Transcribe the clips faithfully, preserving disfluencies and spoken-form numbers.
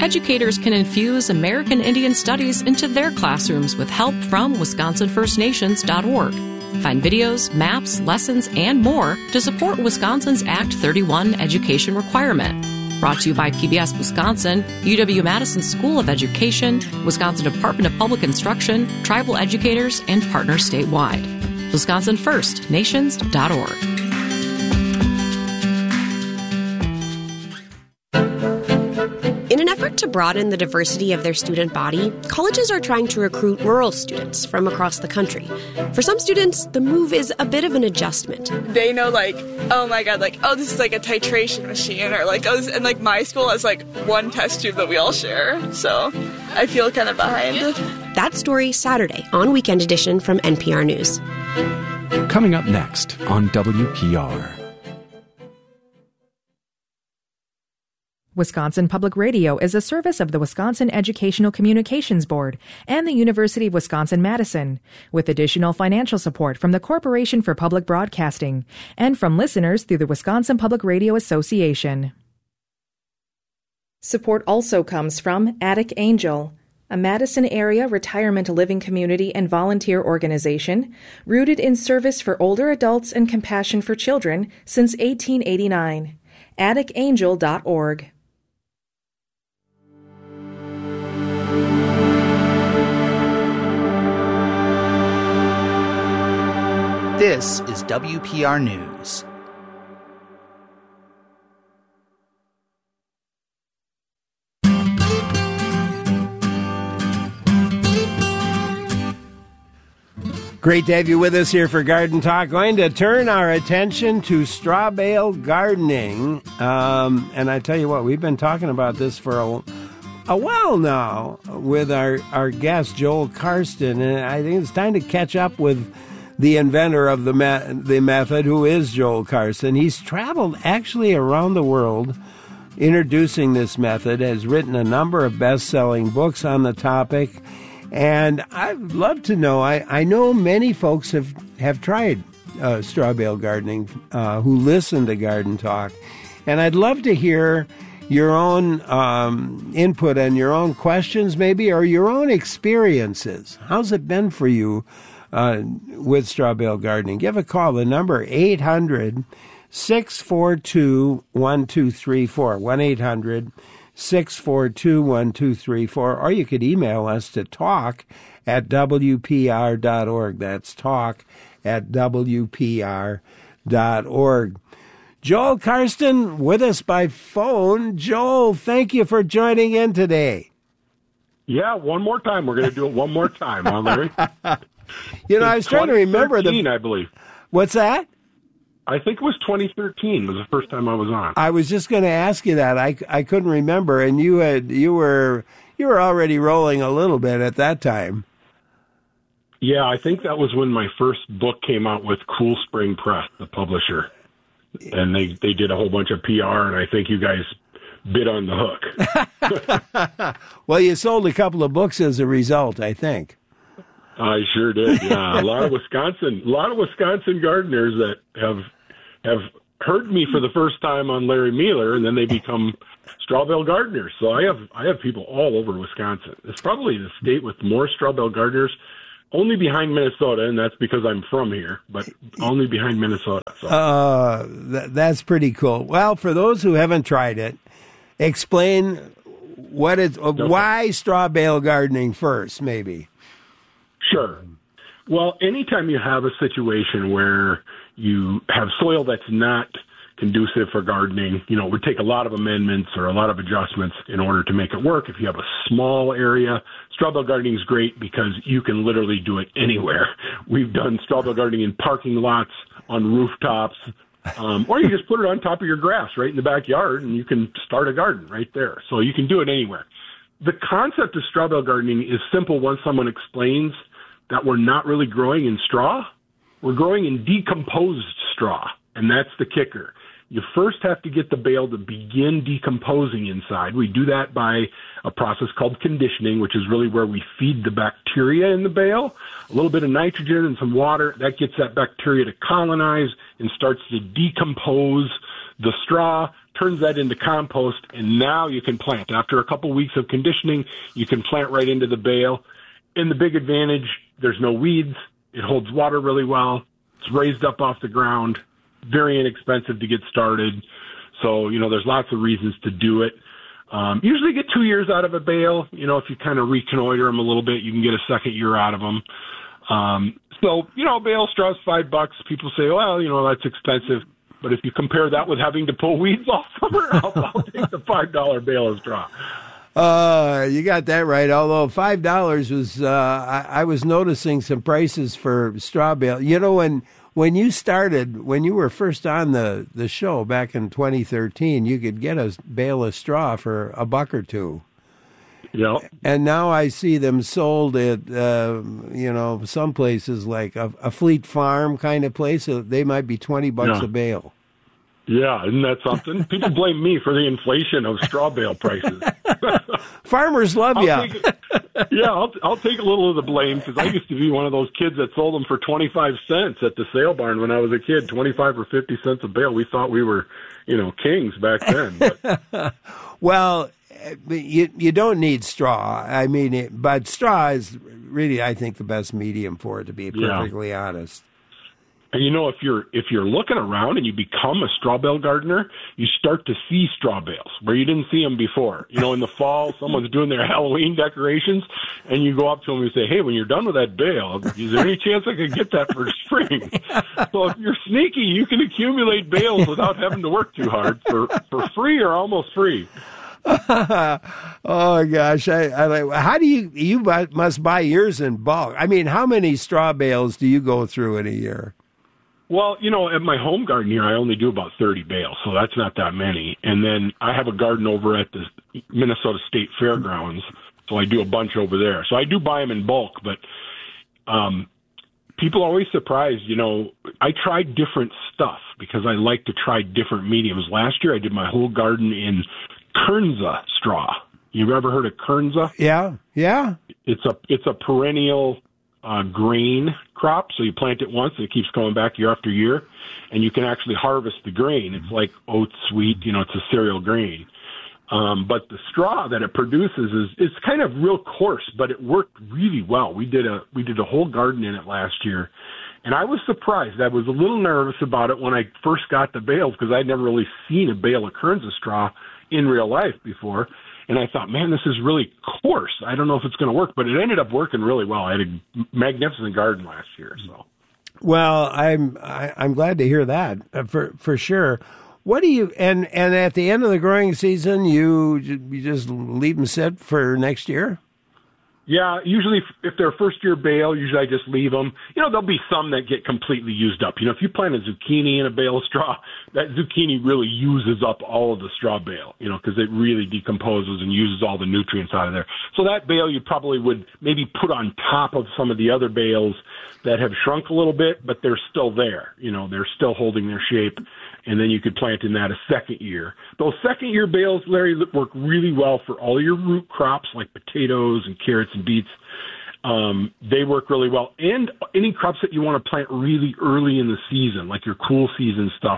educators can infuse American Indian Studies into their classrooms with help from Wisconsin First Nations dot org. Find videos, maps, lessons, and more to support Wisconsin's Act thirty-one education requirement. Brought to you by P B S Wisconsin, U W-Madison School of Education, Wisconsin Department of Public Instruction, tribal educators, and partners statewide. Wisconsin First Nations dot org. In an effort to broaden the diversity of their student body, colleges are trying to recruit rural students from across the country. For some students, the move is a bit of an adjustment. They know, like, oh my god, like, oh, this is like a titration machine, or like, oh, this, and like my school has like one test tube that we all share, so I feel kind of behind. That story Saturday on Weekend Edition from N P R News. Coming up next on W P R. Wisconsin Public Radio is a service of the Wisconsin Educational Communications Board and the University of Wisconsin-Madison, with additional financial support from the Corporation for Public Broadcasting and from listeners through the Wisconsin Public Radio Association. Support also comes from Attic Angel, a Madison area retirement living community and volunteer organization rooted in service for older adults and compassion for children since eighteen eighty-nine. attic angel dot org. This is W P R News. Great to have you with us here for Garden Talk. Going to turn our attention to straw bale gardening. Um, and I tell you what, we've been talking about this for a, a while now with our, our guest, Joel Karsten. And I think it's time to catch up with the inventor of the me- the method, who is Joel Karsten. He's traveled actually around the world introducing this method, has written a number of best-selling books on the topic. And I'd love to know, I, I know many folks have, have tried uh, straw bale gardening uh, who listen to Garden Talk. And I'd love to hear your own um, input and your own questions maybe, or your own experiences. How's it been for you uh, with straw bale gardening? Give a call. The number eight hundred, six four two, one two three four, one eight hundred, six four two, one two three four, or you could email us to talk at W P R dot org. That's talk at W P R dot org. Joel Karsten with us by phone. Joel, thank you for joining in today. Yeah, one more time. We're going to do it one more time, huh, Larry? You know, I was trying to remember the... I believe. What's that? I think it was twenty thirteen was the first time I was on. I was just going to ask you that. I, I couldn't remember, and you had you were you were already rolling a little bit at that time. Yeah, I think that was when my first book came out with Cool Spring Press, the publisher, and they they did a whole bunch of P R, and I think you guys bit on the hook. Well, you sold a couple of books as a result, I think. I sure did. Yeah, a lot of Wisconsin, a lot of Wisconsin gardeners that have have heard me for the first time on Larry Mueller, and then they become straw bale gardeners. So I have I have people all over Wisconsin. It's probably the state with more straw bale gardeners, only behind Minnesota, and that's because I'm from here, but only behind Minnesota. So. Uh, th- that's pretty cool. Well, for those who haven't tried it, explain what it's uh, okay. why straw bale gardening first, maybe. Sure. Well, anytime you have a situation where you have soil that's not conducive for gardening, you know, it would take a lot of amendments or a lot of adjustments in order to make it work. If you have a small area, straw bale gardening is great because you can literally do it anywhere. We've done straw bale gardening in parking lots, on rooftops, um, or you just put it on top of your grass right in the backyard, and you can start a garden right there. So you can do it anywhere. The concept of straw bale gardening is simple once someone explains that we're not really growing in straw. We're growing in decomposed straw, and that's the kicker. You first have to get the bale to begin decomposing inside. We do that by a process called conditioning, which is really where we feed the bacteria in the bale. A little bit of nitrogen and some water, that gets that bacteria to colonize and starts to decompose the straw, turns that into compost, and now you can plant. After a couple weeks of conditioning, you can plant right into the bale. And the big advantage, there's no weeds. It holds water really well. It's raised up off the ground, very inexpensive to get started. So, you know, there's lots of reasons to do it. Um, usually get two years out of a bale. You know, if you kind of reconnoiter them a little bit, you can get a second year out of them. Um, so, you know, bale straw's five bucks. People say, well, you know, that's expensive. But if you compare that with having to pull weeds all summer, I'll, I'll take the five dollar bale of straw. Uh, you got that right. Although five dollars was, uh, I, I was noticing some prices for straw bale. You know, when when you started, when you were first on the, the show back in twenty thirteen, you could get a bale of straw for a buck or two. Yeah. And now I see them sold at, uh, you know, some places like a, a Fleet Farm kind of place. So they might be twenty bucks Yeah. a bale. Yeah, isn't that something? People blame me for the inflation of straw bale prices. Farmers love I'll you. take it, yeah, I'll, I'll take a little of the blame because I used to be one of those kids that sold them for twenty-five cents at the sale barn when I was a kid, twenty-five or fifty cents a bale. We thought we were, you know, kings back then. But. Well, you you don't need straw. I mean, it, but straw is really, I think, the best medium for it, to be perfectly yeah. honest. And you know, if you're if you're looking around and you become a straw bale gardener, you start to see straw bales where you didn't see them before. You know, in the fall, someone's doing their Halloween decorations, and you go up to them and you say, "Hey, when you're done with that bale, is there any chance I could get that for spring?" So if you're sneaky, you can accumulate bales without having to work too hard for for free or almost free. Oh gosh, I, I like. How do you you buy, must buy yours in bulk? I mean, how many straw bales do you go through in a year? Well, you know, at my home garden here, I only do about thirty bales, so that's not that many. And then I have a garden over at the Minnesota State Fairgrounds, so I do a bunch over there. So I do buy them in bulk, but um, people are always surprised. You know, I tried different stuff because I like to try different mediums. Last year, I did my whole garden in Kernza straw. You ever heard of Kernza? Yeah, yeah. It's a it's a perennial uh, grain crop. So you plant it once and it keeps coming back year after year, and you can actually harvest the grain. It's like oats, wheat. You know, it's a cereal grain. Um, but the straw that it produces is it's kind of real coarse, but it worked really well. We did a we did a whole garden in it last year, and I was surprised. I was a little nervous about it when I first got the bales because I'd never really seen a bale of Kernza straw in real life before. And I thought, man, this is really coarse. I don't know if it's going to work, but it ended up working really well. I had a magnificent garden last year. So, well, I'm I, I'm glad to hear that uh, for for sure. What do you and and at the end of the growing season, you you just leave them sit for next year? Yeah, usually if, if they're a first-year bale, usually I just leave them. You know, there'll be some that get completely used up. You know, if you plant a zucchini in a bale of straw, that zucchini really uses up all of the straw bale, you know, because it really decomposes and uses all the nutrients out of there. So that bale you probably would maybe put on top of some of the other bales that have shrunk a little bit, but they're still there. You know, they're still holding their shape. And then you could plant in that a second year. Those second year bales, Larry, work really well for all your root crops like potatoes and carrots and beets. Um, they work really well. And any crops that you want to plant really early in the season, like your cool season stuff,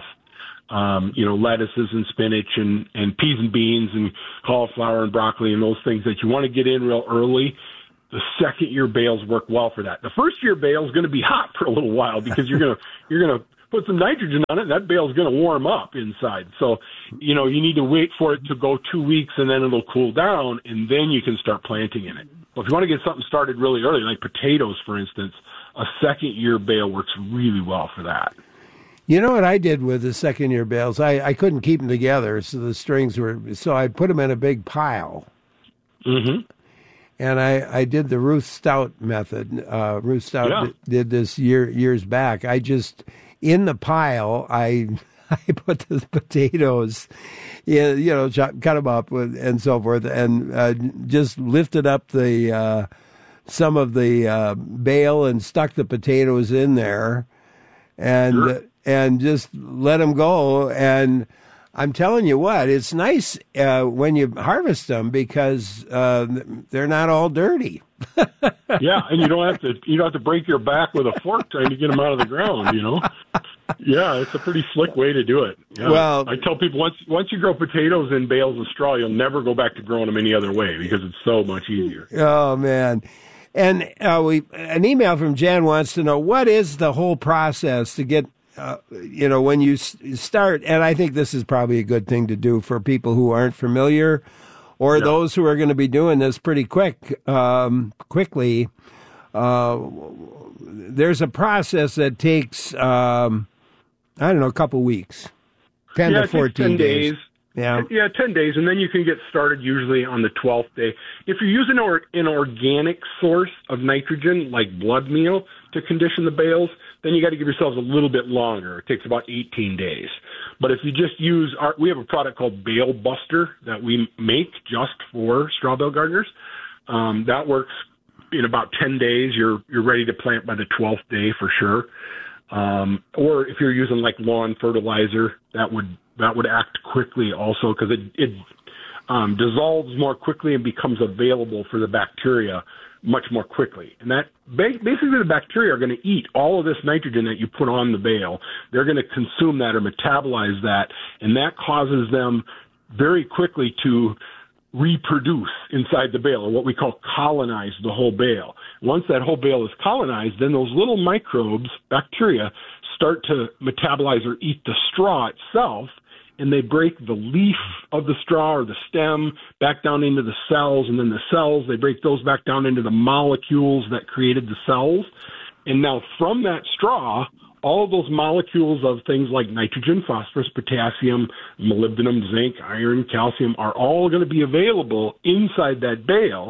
um, you know, lettuces and spinach and, and peas and beans and cauliflower and broccoli and those things that you want to get in real early. The second year bales work well for that. The first year bale is going to be hot for a little while because you're going to, you're going to, put some nitrogen on it, and that bale is going to warm up inside. So, you know, you need to wait for it to go two weeks, and then it'll cool down, and then you can start planting in it. Well, if you want to get something started really early, like potatoes, for instance, a second-year bale works really well for that. You know what I did with the second-year bales? I, I couldn't keep them together, so the strings were... So I put them in a big pile. Mm-hmm. And I, I did the Ruth Stout method. Uh, Ruth Stout yeah. d- did this year years back. I just... In the pile, I I put the potatoes, you know, cut them up with, and so forth, and uh, just lifted up the uh, some of the uh, bale and stuck the potatoes in there, and sure. and just let them go. And I'm telling you what, it's nice uh, when you harvest them because uh, they're not all dirty. Yeah, and you don't have to you don't have to break your back with a fork trying to get them out of the ground, you know. Yeah, it's a pretty slick way to do it. Yeah. Well, I tell people once once you grow potatoes in bales of straw, you'll never go back to growing them any other way because it's so much easier. Oh man. And uh, we an email from Jan wants to know, what is the whole process to get, uh, you know, when you s- start, and I think this is probably a good thing to do for people who aren't familiar or Yeah. those who are going to be doing this pretty quick, um, quickly. Uh, there's a process that takes, um, I don't know, a couple weeks, ten yeah, to it takes fourteen ten days. Yeah. Yeah, ten days, and then you can get started usually on the twelfth day. If you're using or, an organic source of nitrogen, like blood meal, to condition the bales, then you got to give yourselves a little bit longer. It takes about eighteen days. But if you just use our, we have a product called Bale Buster that we make just for straw bale gardeners. Um, that works in about ten days. You're you're ready to plant by the twelfth day for sure. Um, or if you're using like lawn fertilizer, that would that would act quickly also because it, it um, dissolves more quickly and becomes available for the bacteria much more quickly. And that basically the bacteria are going to eat all of this nitrogen that you put on the bale. They're going to consume that or metabolize that, and that causes them very quickly to reproduce inside the bale, or what we call colonize the whole bale. Once that whole bale is colonized, then those little microbes, bacteria, start to metabolize or eat the straw itself, and they break the leaf of the straw or the stem back down into the cells, and then the cells, they break those back down into the molecules that created the cells. And now from that straw, all of those molecules of things like nitrogen, phosphorus, potassium, molybdenum, zinc, iron, calcium are all going to be available inside that bale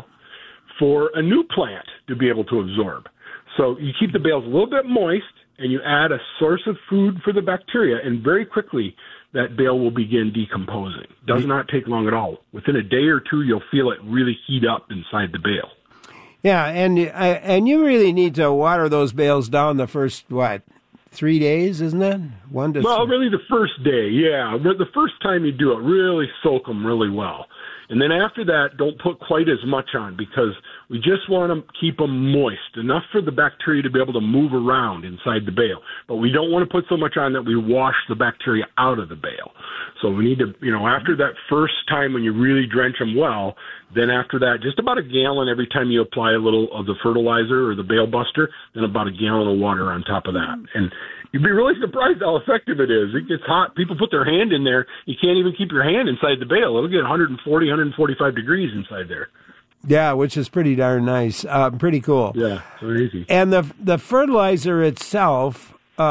for a new plant to be able to absorb. So you keep the bales a little bit moist, and you add a source of food for the bacteria, and very quickly that bale will begin decomposing. Does not take long at all. Within a day or two, you'll feel it really heat up inside the bale. Yeah, and uh, and you really need to water those bales down the first, what, three days, isn't it? One to Well, th- really the first day, yeah. The first time you do it, really soak them really well. And then after that, don't put quite as much on because we just want to keep them moist, enough for the bacteria to be able to move around inside the bale. But we don't want to put so much on that we wash the bacteria out of the bale. So we need to, you know, after that first time when you really drench them well, then after that, just about a gallon every time you apply a little of the fertilizer or the Bale Buster, then about a gallon of water on top of that. And you'd be really surprised how effective it is. It gets hot. People put their hand in there. You can't even keep your hand inside the bale. It'll get one forty, one forty-five degrees inside there. Yeah, which is pretty darn nice. Uh, pretty cool. Yeah, very easy. And the the fertilizer itself,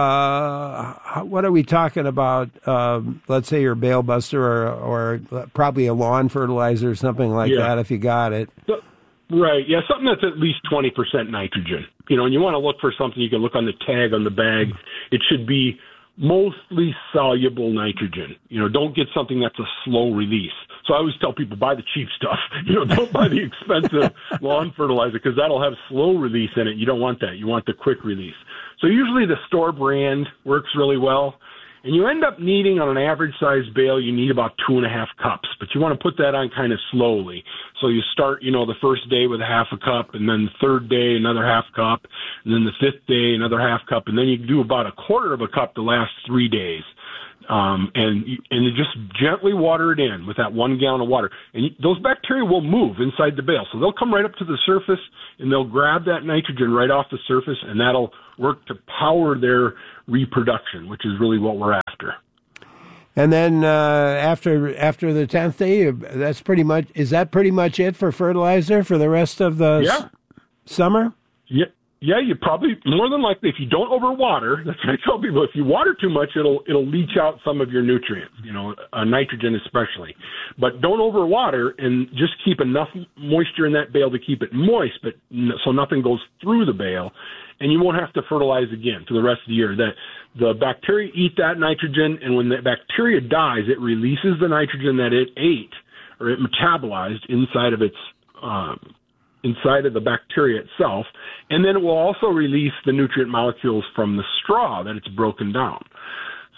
uh, what are we talking about? Um, let's say your Bale Buster or, or probably a lawn fertilizer or something like Yeah. that if you got it. So, right, yeah, something that's at least twenty percent nitrogen. You know, and you want to look for something, you can look on the tag on the bag. It should be mostly soluble nitrogen. You know, don't get something that's a slow release. So I always tell people, buy the cheap stuff. You know, don't buy the expensive lawn fertilizer because that'll have slow release in it. You don't want that. You want the quick release. So usually the store brand works really well. And you end up needing, on an average size bale, you need about two and a half cups. But you want to put that on kind of slowly. So you start, you know, the first day with a half a cup, and then the third day another half cup, and then the fifth day another half cup, and then you do about a quarter of a cup the last three days. Um, and and you just gently water it in with that one gallon of water. And you, those bacteria will move inside the bale. So they'll come right up to the surface, and they'll grab that nitrogen right off the surface, and that'll work to power their reproduction, which is really what we're after. And then uh, after after the tenth day, that's pretty much is that pretty much it for fertilizer for the rest of the Yeah. s- summer? Yeah, yeah. You probably more than likely, if you don't overwater, that's what I tell people. If you water too much, it'll it'll leach out some of your nutrients, you know, uh, nitrogen especially. But don't overwater, and just keep enough moisture in that bale to keep it moist, but n- so nothing goes through the bale. And you won't have to fertilize again for the rest of the year. That the bacteria eat that nitrogen, and when the bacteria dies, it releases the nitrogen that it ate or it metabolized inside of its um, inside of the bacteria itself, and then it will also release the nutrient molecules from the straw that it's broken down.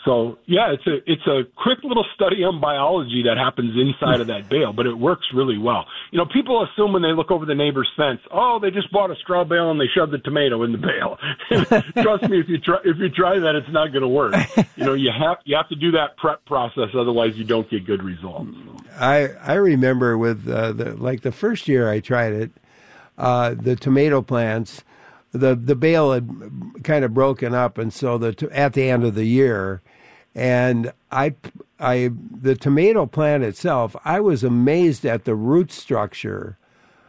So, yeah, it's a it's a quick little study on biology that happens inside of that bale, but it works really well. You know, people assume when they look over the neighbor's fence, oh, they just bought a straw bale and they shoved the tomato in the bale. Trust me, if you try if you try that, it's not going to work. You know, you have you have to do that prep process, otherwise you don't get good results. I I remember with uh, the like the first year I tried it, uh, the tomato plants. The the bale had kind of broken up, and so the at the end of the year, and I I the tomato plant itself, I was amazed at the root structure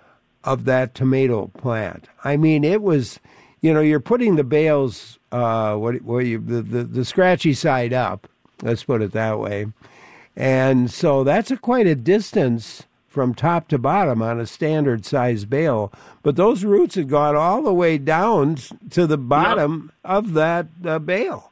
of that tomato plant. I mean, it was, you know, you're putting the bales, uh, what what you the, the the scratchy side up, let's put it that way, and so that's a quite a distance from top to bottom on a standard size bale, but those roots had gone all the way down to the bottom yep. of that uh, bale.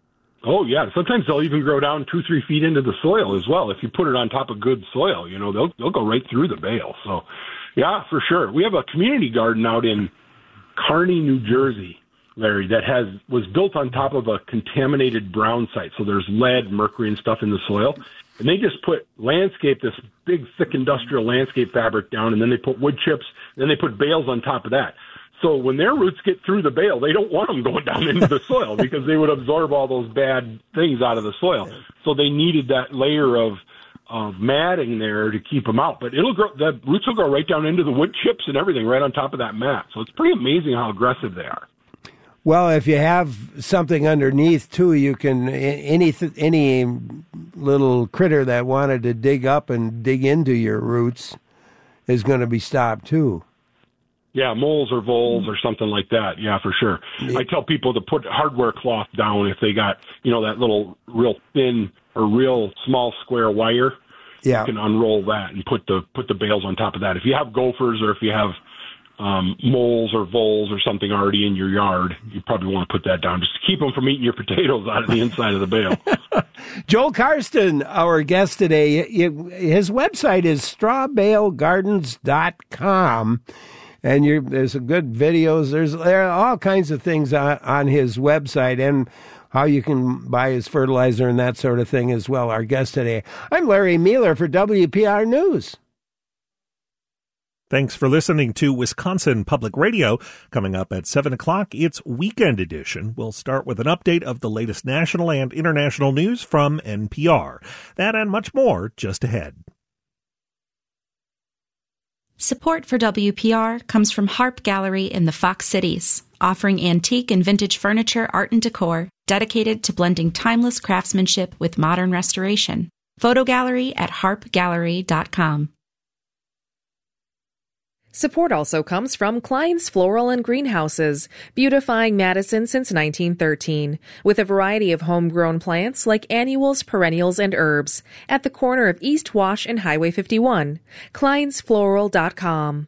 Oh yeah, sometimes they'll even grow down two, three feet into the soil as well. If you put it on top of good soil, you know, they'll they'll go right through the bale. So, yeah, for sure. We have a community garden out in Kearney, New Jersey, Larry, that has was built on top of a contaminated brown site. So there's lead, mercury, and stuff in the soil. And they just put landscape, this big, thick industrial landscape fabric down, and then they put wood chips, and then they put bales on top of that. So when their roots get through the bale, they don't want them going down into the soil because they would absorb all those bad things out of the soil. So they needed that layer of of matting there to keep them out. But it'll grow, the roots will go right down into the wood chips and everything right on top of that mat. So it's pretty amazing how aggressive they are. Well, if you have something underneath too, you can any any little critter that wanted to dig up and dig into your roots is going to be stopped too. Yeah, moles or voles or something like that. Yeah, for sure. I tell people to put hardware cloth down if they got, you know, that little real thin or real small square wire. Yeah. You can unroll that and put the put the bales on top of that. If you have gophers or if you have um, moles or voles or something already in your yard, you probably want to put that down just to keep them from eating your potatoes out of the inside of the bale. Joel Karsten, our guest today, his website is straw bale gardens dot com. And you're, there's some good videos. There's there are all kinds of things on, on his website and how you can buy his fertilizer and that sort of thing as well. Our guest today, I'm Larry Mueller for W P R News. Thanks for listening to Wisconsin Public Radio. Coming up at seven o'clock, it's Weekend Edition. We'll start with an update of the latest national and international news from N P R. That and much more just ahead. Support for W P R comes from Harp Gallery in the Fox Cities, offering antique and vintage furniture, art, and decor dedicated to blending timeless craftsmanship with modern restoration. Photo gallery at harp gallery dot com. Support also comes from Klein's Floral and Greenhouses, beautifying Madison since nineteen thirteen, with a variety of homegrown plants like annuals, perennials, and herbs, at the corner of East Wash and Highway fifty-one. kleins floral dot com.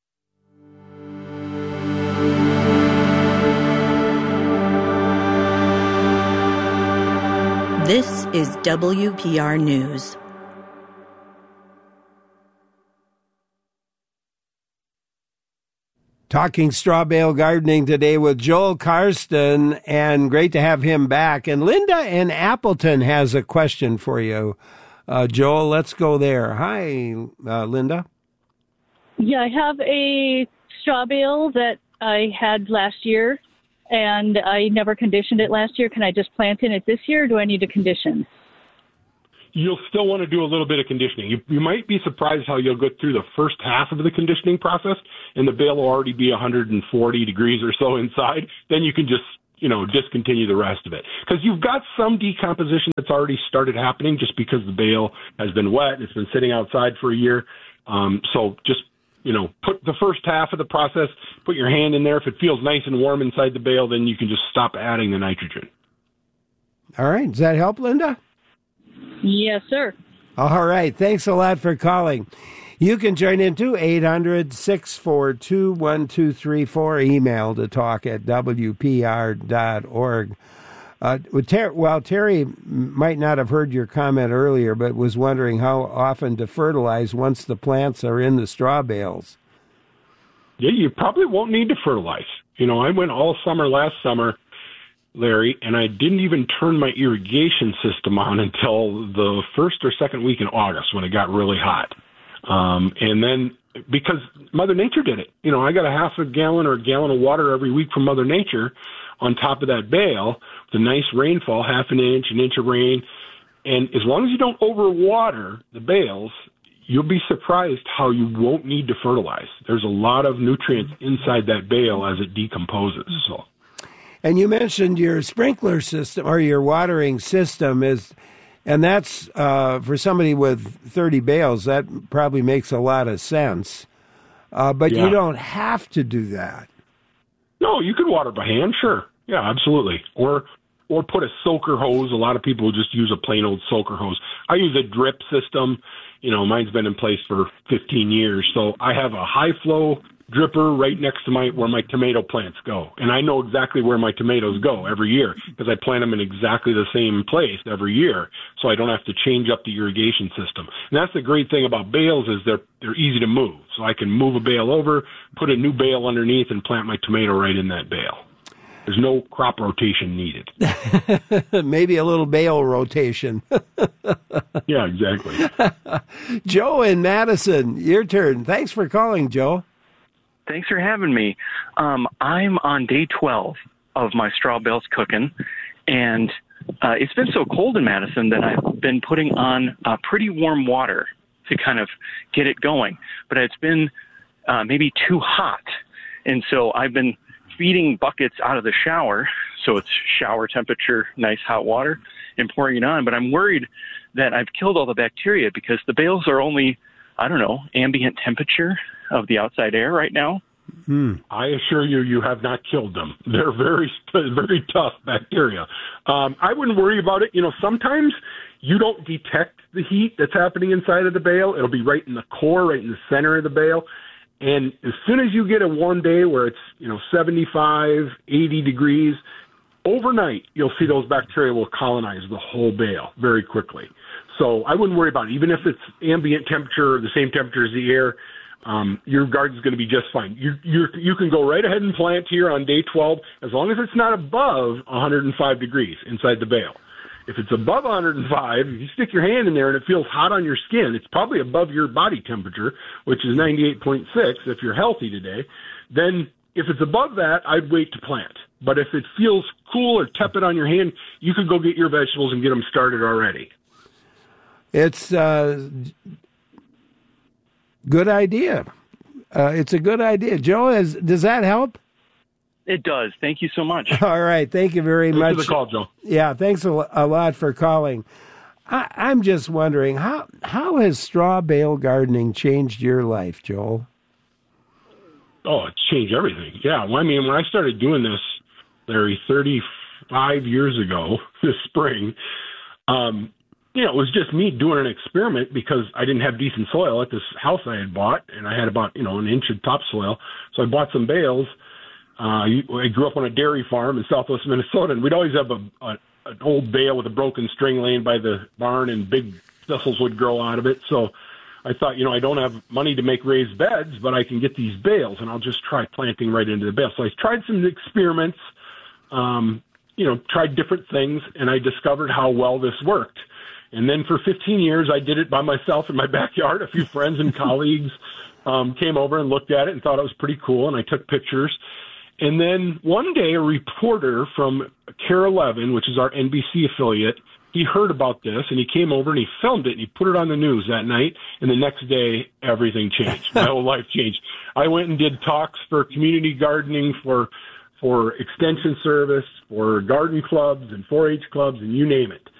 This is W P R News. Talking straw bale gardening today with Joel Karsten, and great to have him back. And Linda in Appleton has a question for you. Uh, Joel, let's go there. Hi, uh, Linda. Yeah, I have a straw bale that I had last year, and I never conditioned it last year. Can I just plant in it this year, or do I need to condition? You'll still want to do a little bit of conditioning. You, you might be surprised how you'll go through the first half of the conditioning process, and the bale will already be one hundred forty degrees or so inside. Then you can just, you know, discontinue the rest of it. Because you've got some decomposition that's already started happening just because the bale has been wet and it's been sitting outside for a year. Um, so just, you know, put the first half of the process, put your hand in there. If it feels nice and warm inside the bale, then you can just stop adding the nitrogen. All right. Does that help, Linda? Yes, sir. All right. Thanks a lot for calling. You can join in too, eight hundred, six four two, one two three four, email to talk at w p r dot org. Uh, well, Terry might not have heard your comment earlier, but was wondering how often to fertilize once the plants are in the straw bales. Yeah, you probably won't need to fertilize. You know, I went all summer last summer Larry, and I didn't even turn my irrigation system on until the first or second week in August when it got really hot. Um, and then because Mother Nature did it, you know, I got a half a gallon or a gallon of water every week from Mother Nature on top of that bale, with a nice rainfall, half an inch, an inch of rain. And as long as you don't overwater the bales, you'll be surprised how you won't need to fertilize. There's a lot of nutrients inside that bale as it decomposes. So. And you mentioned your sprinkler system or your watering system is, and that's uh, for somebody with thirty bales, that probably makes a lot of sense. Uh, but yeah. You don't have to do that. No, you could water by hand, sure. Yeah, absolutely. Or or put a soaker hose. A lot of people just use a plain old soaker hose. I use a drip system. You know, mine's been in place for fifteen years. So I have a high flow dripper right next to my where my tomato plants go. And I know exactly where my tomatoes go every year because I plant them in exactly the same place every year. So I don't have to change up the irrigation system. And that's the great thing about bales is they're they're easy to move. So I can move a bale over, put a new bale underneath, and plant my tomato right in that bale. There's no crop rotation needed. Maybe a little bale rotation. Yeah, exactly. Joe in Madison, your turn. Thanks for calling, Joe. Thanks for having me. Um, I'm on day twelve of my straw bales cooking, and uh, it's been so cold in Madison that I've been putting on uh, pretty warm water to kind of get it going. But it's been uh, maybe too hot, and so I've been feeding buckets out of the shower, so it's shower temperature, nice hot water, and pouring it on. But I'm worried that I've killed all the bacteria because the bales are only, I don't know, ambient temperature of the outside air right now. Hmm. I assure you, you have not killed them. They're very, very tough bacteria. Um, I wouldn't worry about it. You know, sometimes you don't detect the heat that's happening inside of the bale. It'll be right in the core, right in the center of the bale. And as soon as you get a warm day where it's, you know, seventy-five, eighty degrees, overnight you'll see those bacteria will colonize the whole bale very quickly. So I wouldn't worry about it. Even if it's ambient temperature, the same temperature as the air, um, your garden's going to be just fine. You you you can go right ahead and plant here on day twelve as long as it's not above one hundred five degrees inside the bale. If it's above one hundred five, if you stick your hand in there and it feels hot on your skin, it's probably above your body temperature, which is ninety-eight point six if you're healthy today. Then if it's above that, I'd wait to plant. But if it feels cool or tepid on your hand, you could go get your vegetables and get them started already. It's a good idea. Uh, it's a good idea. Joe, is, does that help? It does. Thank you so much. All right. Thank you very Thanks much. for the call, Joe. Yeah, thanks a, a lot for calling. I, I'm just wondering, how how has straw bale gardening changed your life, Joel? Oh, it's changed everything. Yeah. Well, I mean, when I started doing this, Larry, thirty-five years ago this spring, um, you know, it was just me doing an experiment because I didn't have decent soil at this house I had bought, and I had about, you know, an inch of topsoil. So I bought some bales. Uh, I grew up on a dairy farm in southwest Minnesota, and we'd always have a, a an old bale with a broken string laying by the barn, and big thistles would grow out of it. So I thought, you know, I don't have money to make raised beds, but I can get these bales, and I'll just try planting right into the bale. So I tried some experiments, um, you know, tried different things, and I discovered how well this worked. And then for fifteen years, I did it by myself in my backyard. A few friends and colleagues um, came over and looked at it and thought it was pretty cool, and I took pictures. And then one day, a reporter from Care eleven, which is our N B C affiliate, he heard about this, and he came over and he filmed it, and he put it on the news that night. And the next day, everything changed. My whole life changed. I went and did talks for community gardening, for for extension service, for garden clubs and four H clubs, and you name it.